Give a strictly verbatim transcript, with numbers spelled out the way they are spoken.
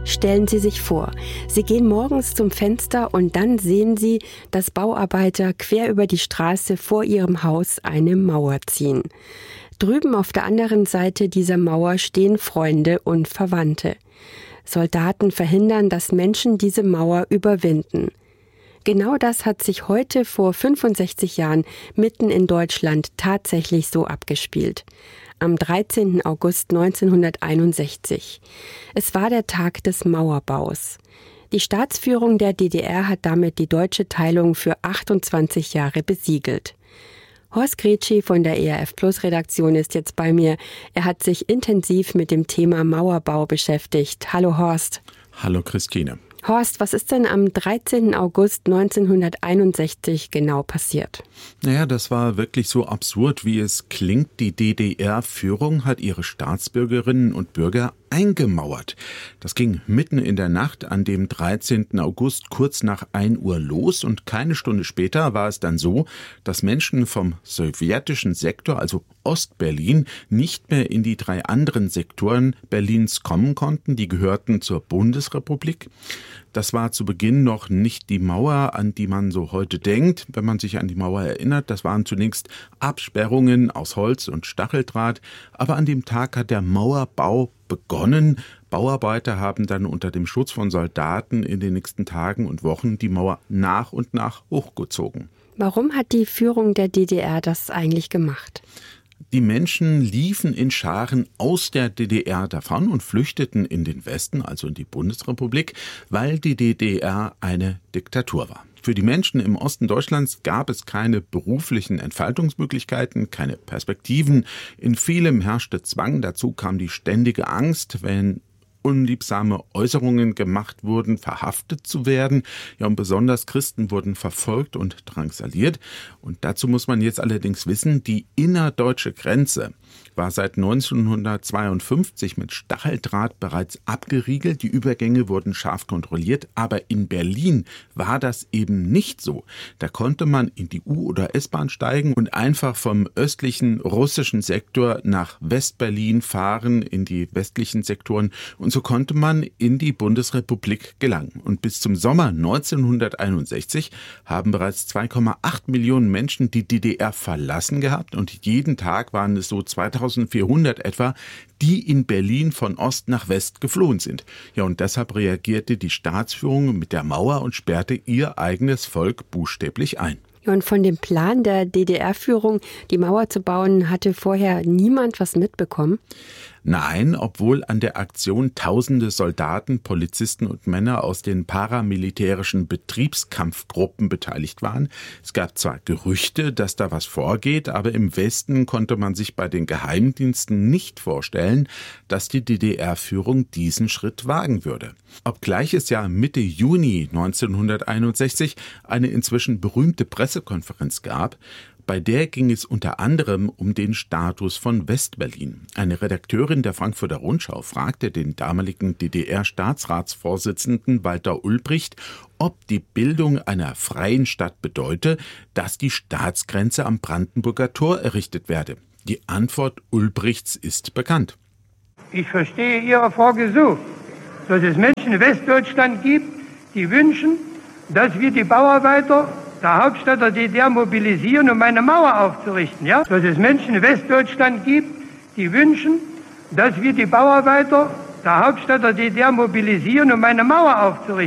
Stellen Sie sich vor, Sie gehen morgens zum Fenster und dann sehen Sie, dass Bauarbeiter quer über die Straße vor Ihrem Haus eine Mauer ziehen. Drüben auf der anderen Seite dieser Mauer stehen Freunde und Verwandte. Soldaten verhindern, dass Menschen diese Mauer überwinden. Genau das hat sich heute vor fünfundsechzig Jahren mitten in Deutschland tatsächlich so abgespielt. Am dreizehnten August neunzehnhunderteinundsechzig. Es war der Tag des Mauerbaus. Die Staatsführung der D D R hat damit die deutsche Teilung für achtundzwanzig Jahre besiegelt. Horst Gretschi von der E R F Plus Redaktion ist jetzt bei mir. Er hat sich intensiv mit dem Thema Mauerbau beschäftigt. Hallo Horst. Hallo Christine. Horst, was ist denn am dreizehnten August neunzehnhunderteinundsechzig genau passiert? Naja, das war wirklich so absurd, wie es klingt. Die D D R-Führung hat ihre Staatsbürgerinnen und Bürger eingemauert. Das ging mitten in der Nacht an dem dreizehnten August kurz nach ein Uhr los und keine Stunde später war es dann so, dass Menschen vom sowjetischen Sektor, also Ostberlin, nicht mehr in die drei anderen Sektoren Berlins kommen konnten. Die gehörten zur Bundesrepublik. Das war zu Beginn noch nicht die Mauer, an die man so heute denkt, wenn man sich an die Mauer erinnert. Das waren zunächst Absperrungen aus Holz und Stacheldraht. Aber an dem Tag hat der Mauerbau begonnen. Bauarbeiter haben dann unter dem Schutz von Soldaten in den nächsten Tagen und Wochen die Mauer nach und nach hochgezogen. Warum hat die Führung der D D R das eigentlich gemacht? Die Menschen liefen in Scharen aus der D D R davon und flüchteten in den Westen, also in die Bundesrepublik, weil die D D R eine Diktatur war. Für die Menschen im Osten Deutschlands gab es keine beruflichen Entfaltungsmöglichkeiten, keine Perspektiven. In vielem herrschte Zwang. Dazu kam die ständige Angst, wenn unliebsame Äußerungen gemacht wurden, verhaftet zu werden. Ja, und besonders Christen wurden verfolgt und drangsaliert. Und dazu muss man jetzt allerdings wissen, die innerdeutsche Grenze war seit neunzehnhundertzweiundfünfzig mit Stacheldraht bereits abgeriegelt. Die Übergänge wurden scharf kontrolliert, aber in Berlin war das eben nicht so. Da konnte man in die U- oder S-Bahn steigen und einfach vom östlichen russischen Sektor nach Westberlin fahren, in die westlichen Sektoren. Und so konnte man in die Bundesrepublik gelangen. Und bis zum Sommer neunzehnhunderteinundsechzig haben bereits zwei Komma acht Millionen Menschen die D D R verlassen gehabt. Und jeden Tag waren es so zweitausendvierhundert etwa, die in Berlin von Ost nach West geflohen sind. Ja, und deshalb reagierte die Staatsführung mit der Mauer und sperrte ihr eigenes Volk buchstäblich ein. Und von dem Plan der D D R-Führung, die Mauer zu bauen, hatte vorher niemand was mitbekommen? Nein, obwohl an der Aktion tausende Soldaten, Polizisten und Männer aus den paramilitärischen Betriebskampfgruppen beteiligt waren. Es gab zwar Gerüchte, dass da was vorgeht, aber im Westen konnte man sich bei den Geheimdiensten nicht vorstellen, dass die D D R-Führung diesen Schritt wagen würde. Obgleich es ja Mitte Juni neunzehnhunderteinundsechzig eine inzwischen berühmte Pressekonferenz gab, bei der ging es unter anderem um den Status von Westberlin. Eine Redakteurin der Frankfurter Rundschau fragte den damaligen D D R-Staatsratsvorsitzenden Walter Ulbricht, ob die Bildung einer freien Stadt bedeute, dass die Staatsgrenze am Brandenburger Tor errichtet werde. Die Antwort Ulbrichts ist bekannt. Ich verstehe Ihre Frage so, dass es Menschen in Westdeutschland gibt, die wünschen, dass wir die Bauarbeiter der Hauptstadt der D D R mobilisieren, um eine Mauer aufzurichten. Ja? Dass es Menschen in Westdeutschland gibt, die wünschen, dass wir die Bauarbeiter der Hauptstadt der D D R mobilisieren, um eine Mauer aufzurichten.